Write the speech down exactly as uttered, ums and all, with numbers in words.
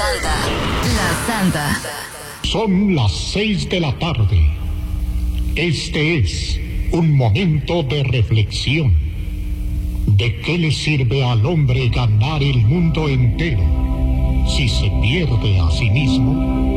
Santa. La Santa. Son las seis de la tarde. Este es un momento de reflexión. ¿De qué le sirve al hombre ganar el mundo entero si se pierde a sí mismo?